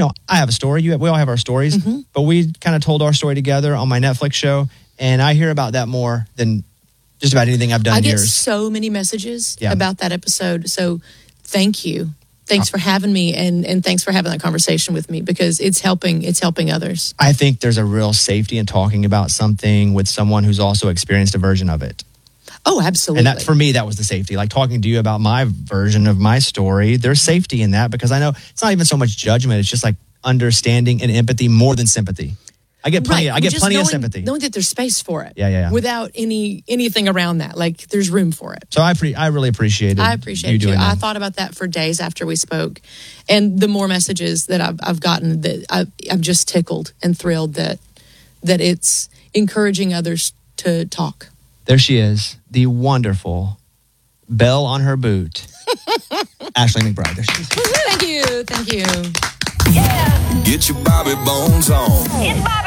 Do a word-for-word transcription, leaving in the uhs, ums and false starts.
know, I have a story. You have, we all have our stories, mm-hmm. but we kind of told our story together on my Netflix show, and I hear about that more than just about anything I've done I in get years. so many messages yeah. about that episode. So thank you. Thanks for having me, and, and thanks for having that conversation with me, because it's helping it's helping others. I think there's a real safety in talking about something with someone who's also experienced a version of it. Oh, absolutely. And that, for me, that was the safety. Like talking to you about my version of my story, there's safety in that, because I know it's not even so much judgment. It's just like understanding and empathy more than sympathy. I get plenty. Right. I get Just plenty knowing, of sympathy. Knowing that there's space for it. Yeah, yeah, yeah. Without any anything around that, like there's room for it. So I pre- I really appreciated. I appreciate you you. doing I that. thought about that for days after we spoke, and the more messages that I've I've gotten, that I've, I'm just tickled and thrilled that that it's encouraging others to talk. There she is, the wonderful bell on her boot, Ashley McBryde. There she is. Thank you, thank you. Yeah. Get your Bobby Bones on. It's Bobby.